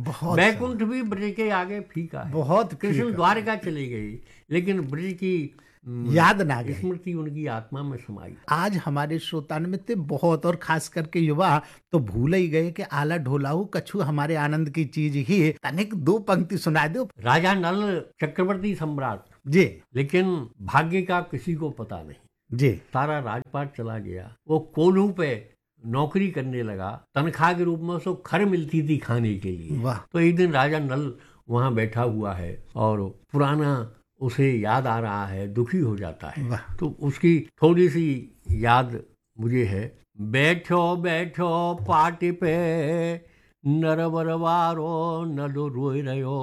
बैकुंठ भी ब्रज के आगे फीका है। बहुत कृष्ण द्वारका चली गई, लेकिन ब्रज की याद ना गई, स्मृति उनकी आत्मा में समाई। आज हमारे श्रोतान्वित बहुत, और खास करके युवा तो भूल ही गए कि आला ढोलाऊ कछु हमारे आनंद की चीज ही है। तनिक 2 पंक्ति सुना दो। राजा नल चक्रवर्ती सम्राट जी, लेकिन भाग्य का किसी को पता नहीं जी, सारा राजपाट चला गया। वो कोल्हू पे नौकरी करने लगा, तनख्वाह के रूप में उसको खर मिलती थी खाने के लिए। वाह। तो एक दिन राजा नल वहां बैठा हुआ है और पुराना उसे याद आ रहा है, दुखी हो जाता है। वाह। तो उसकी थोड़ी सी याद मुझे है। बैठो बैठो पाटी पे नरवर वारो नलो रोई रहो।